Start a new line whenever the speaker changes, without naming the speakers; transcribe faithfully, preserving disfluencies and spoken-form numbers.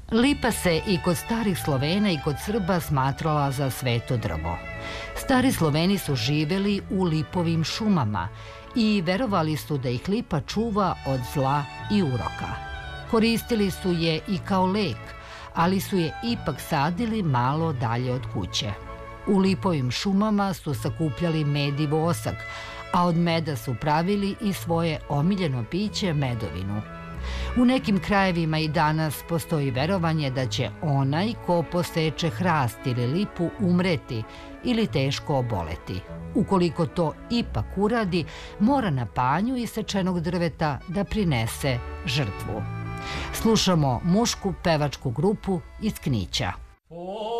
Lipa se i kod starih Slovena i kod Srba smatrala za sveto drvo. Stari Sloveni su živeli u lipovim šumama i verovali su da ih lipa čuva od zla i uroka. Koristili su je i kao lek, ali su je ipak sadili malo dalje od kuće. U lipovim šumama su sakupljali med i vosak, a od meda su pravili i svoje omiljeno piće medovinu. U nekim krajevima i danas postoji verovanje da će onaj ko poseče hrast ili lipu umreti ili teško oboleti. Ukoliko to ipak uradi, mora na panju isečenog drveta da prinese žrtvu. Slušamo mušku pevačku grupu iz Knića.